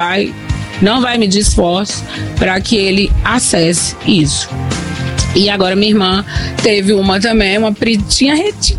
não vai medir esforço para que ele acesse isso. E agora minha irmã teve uma também, uma pretinha,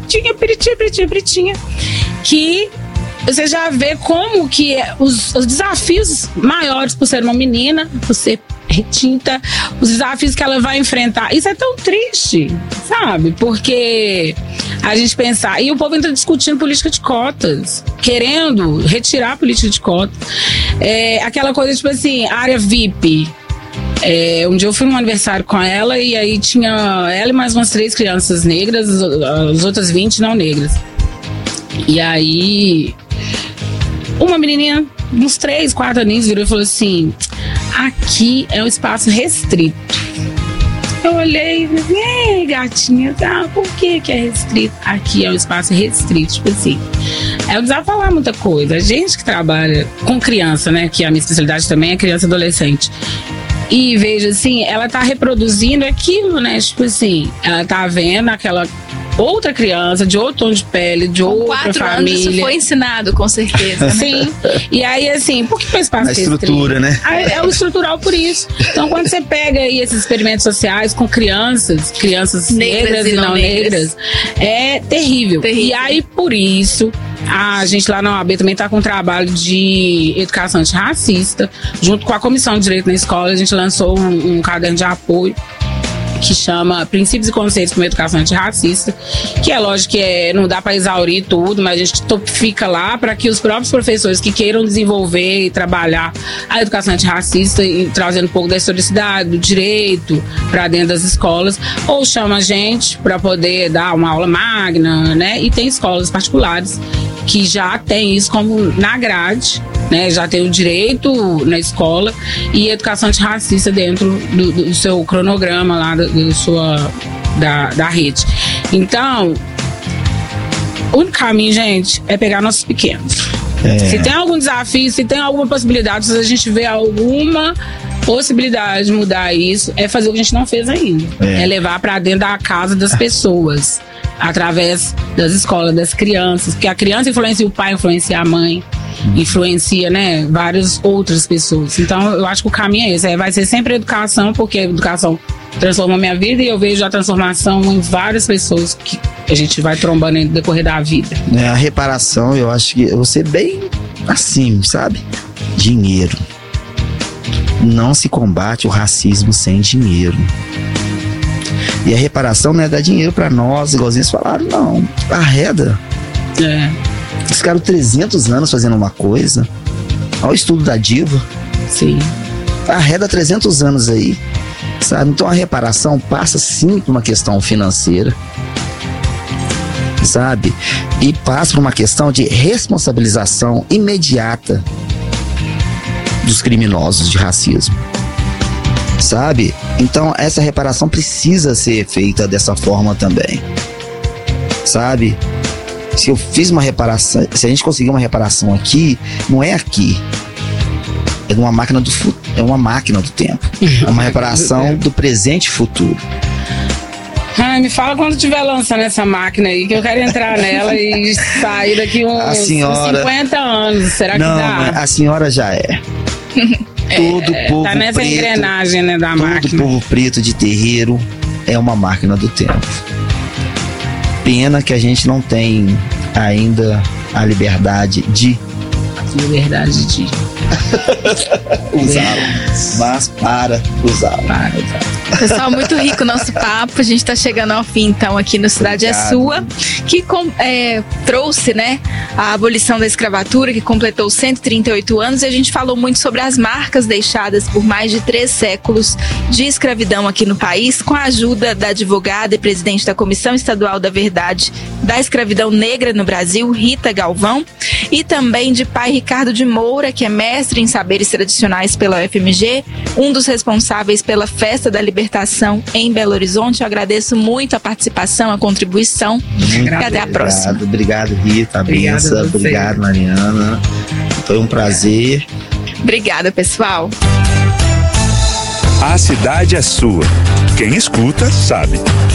pretinha, que você já vê como que os desafios maiores por ser uma menina, por ser retinta, os desafios que ela vai enfrentar. Isso é tão triste, sabe? Porque a gente pensar, e o povo entra discutindo política de cotas, querendo retirar a política de cotas. Aquela coisa, tipo assim, área VIP. Um dia eu fui num aniversário com ela e aí tinha ela e mais umas 3 crianças negras, as outras 20 não negras. E aí uma menininha, uns 3, 4 aninhos, virou e falou assim: aqui é um espaço restrito. Eu olhei e falei: gatinha, por que é restrito? Aqui é um espaço restrito, tipo assim. Eu precisava falar muita coisa. A gente que trabalha com criança, né, que a minha especialidade também é criança e adolescente. E veja assim, ela tá reproduzindo aquilo, né? Tipo assim, ela tá vendo aquela outra criança, de outro tom de pele, de outra família. 4 anos isso foi ensinado, com certeza. Né? Sim. E aí, assim, por que foi espaço restrito? A estrutura, né? É o estrutural por isso. Então, quando você pega aí esses experimentos sociais com crianças negras e não negras, é terrível. E aí, por isso, a gente lá na OAB também está com um trabalho de educação antirracista. Junto com a Comissão de Direito na Escola, a gente lançou um caderno de apoio que chama Princípios e Conceitos para uma Educação Antirracista, que é lógico que não dá para exaurir tudo, mas a gente fica lá para que os próprios professores que queiram desenvolver e trabalhar a educação antirracista e trazendo um pouco da historicidade, do direito para dentro das escolas, ou chama a gente para poder dar uma aula magna, né? E tem escolas particulares que já tem isso como na grade, né? Já tem o direito na escola e educação antirracista dentro do seu cronograma lá da rede. Então, o único caminho, gente, é pegar nossos pequenos. Se tem algum desafio, se tem alguma possibilidade, se a gente vê alguma possibilidade de mudar isso, é fazer o que a gente não fez ainda. É levar para dentro da casa das pessoas, através das escolas, das crianças, porque a criança influencia o pai, influencia a mãe, influencia, né, várias outras pessoas. Então eu acho que o caminho é esse, vai ser sempre a educação, porque a educação transformou minha vida e eu vejo a transformação em várias pessoas que a gente vai trombando no decorrer da vida. A reparação, eu acho que eu vou ser bem assim, sabe? Dinheiro. Não se combate o racismo sem dinheiro. E a reparação não é dar dinheiro pra nós, igualzinho eles falaram, não. Arreda. Eles ficaram 300 anos fazendo uma coisa. Olha o estudo da diva. Sim. Arreda 300 anos aí, sabe? Então a reparação passa sim por uma questão financeira, sabe? E passa por uma questão de responsabilização imediata dos criminosos de racismo, sabe? Então essa reparação precisa ser feita dessa forma também, sabe? Se eu fiz uma reparação, se a gente conseguir uma reparação aqui, não é aqui, é uma máquina do futuro, é uma máquina do tempo, é uma reparação do presente e futuro. Me fala quando tiver lançando essa máquina aí, que eu quero entrar nela e sair daqui uns 50 anos. Será que dá? A senhora já é. Todo povo tá nessa preto, engrenagem, né, da máquina. Todo povo preto de terreiro é uma máquina do tempo. Pena que a gente não tem ainda a liberdade de usá-lo, mas para usá-lo. Pessoal, muito rico o nosso papo. A gente está chegando ao fim, então, aqui no Cidade é Sua, que trouxe, né, a abolição da escravatura, que completou 138 anos, e a gente falou muito sobre as marcas deixadas por mais de 3 séculos de escravidão aqui no país, com a ajuda da advogada e presidente da Comissão Estadual da Verdade da Escravidão Negra no Brasil, Rita Galvão, e também de pai Ricardo de Moura, que é mestre em saberes tradicionais pela UFMG, um dos responsáveis pela Festa da Libertação em Belo Horizonte. Eu agradeço muito a participação, a contribuição. E até a próxima. Obrigado, Rita, benção. Obrigado, Mariana. Foi um prazer. Obrigada, pessoal. A cidade é sua. Quem escuta, sabe.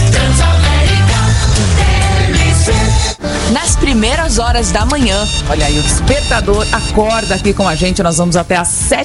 Nas primeiras horas da manhã, olha aí, o despertador acorda aqui com a gente. Nós vamos até às 7